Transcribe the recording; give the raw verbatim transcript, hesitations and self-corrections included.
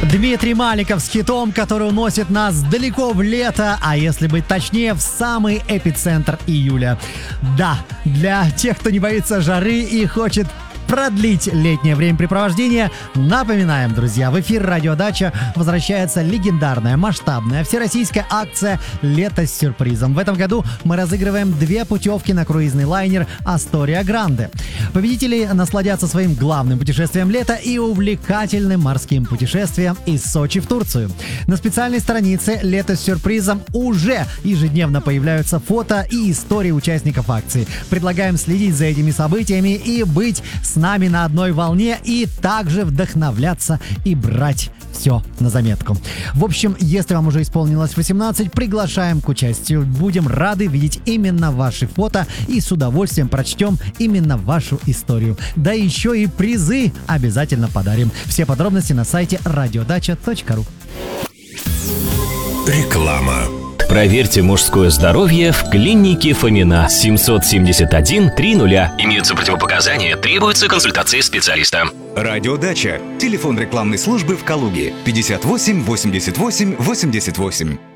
Дмитрий Маликов с хитом, который уносит нас далеко в лето, а если быть точнее, в самый эпицентр июля. Да, для тех, кто не боится жары и хочет продлить летнее времяпрепровождение, напоминаем, друзья, в эфир «Радиодача» возвращается легендарная, масштабная всероссийская акция «Лето с сюрпризом». В этом году мы разыгрываем две путевки на круизный лайнер «Астория Гранде». Победители насладятся своим главным путешествием лета и увлекательным морским путешествием из Сочи в Турцию. На специальной странице «Лето с сюрпризом» уже ежедневно появляются фото и истории участников акции. Предлагаем следить за этими событиями и быть с нами на одной волне, и также вдохновляться и брать все на заметку. В общем, если вам уже исполнилось восемнадцать, приглашаем к участию. Будем рады видеть именно ваши фото и с удовольствием прочтем именно вашу историю. Да еще и призы обязательно подарим. Все подробности на сайте радиодача точка ру. Реклама. Проверьте мужское здоровье в клинике Фомина. семьсот семьдесят один триста. Имеются противопоказания, требуется консультация специалиста. Радиодача. Телефон рекламной службы в Калуге. пятьдесят восемь восемьдесят восемь восемьдесят восемь.